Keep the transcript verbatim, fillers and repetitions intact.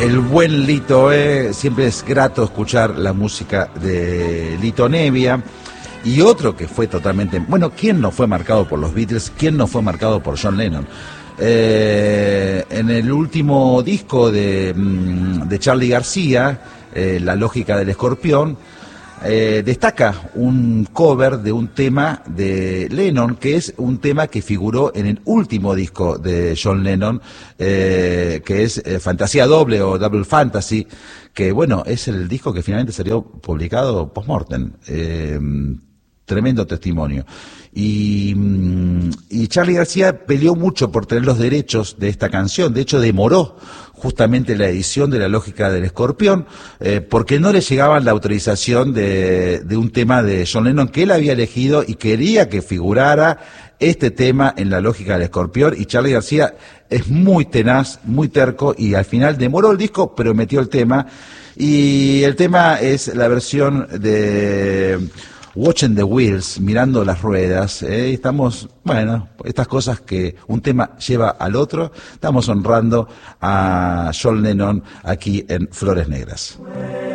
El buen Lito, eh, siempre es grato escuchar la música de Lito Nebbia. Y otro que fue totalmente... Bueno, ¿quién no fue marcado por los Beatles? ¿Quién no fue marcado por John Lennon? Eh, en el último disco de, de Charly García, eh, La lógica del escorpión, eh, destaca un cover de un tema de Lennon, que es un tema que figuró en el último disco de John Lennon, eh, que es eh, Fantasía Doble o Double Fantasy, que bueno, es el disco que finalmente salió publicado post-mortem. Eh, Tremendo testimonio. Y, y Charly García peleó mucho por tener los derechos de esta canción. De hecho, demoró justamente la edición de La lógica del escorpión, eh, porque no le llegaba la autorización de, de un tema de John Lennon que él había elegido y quería que figurara este tema en La lógica del escorpión. Y Charly García es muy tenaz, muy terco, y al final demoró el disco, pero metió el tema. Y el tema es la versión de Watching the Wheels, mirando las ruedas, ¿eh? Estamos, bueno, estas cosas que un tema lleva al otro, estamos honrando a John Lennon aquí en Flores Negras.